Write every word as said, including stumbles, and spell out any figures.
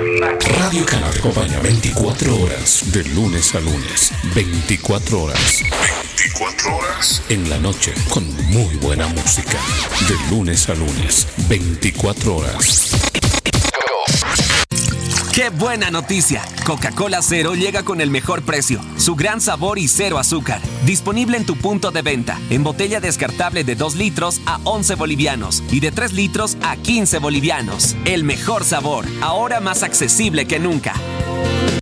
Radio Cana te acompaña veinticuatro horas, de lunes a lunes. veinticuatro horas. veinticuatro horas. En la noche, con muy buena música. De lunes a lunes. veinticuatro horas. ¡Qué buena noticia! Coca-Cola Cero llega con el mejor precio, su gran sabor y cero azúcar. Disponible en tu punto de venta, en botella descartable de dos litros a once bolivianos y de tres litros a quince bolivianos. El mejor sabor, ahora más accesible que nunca.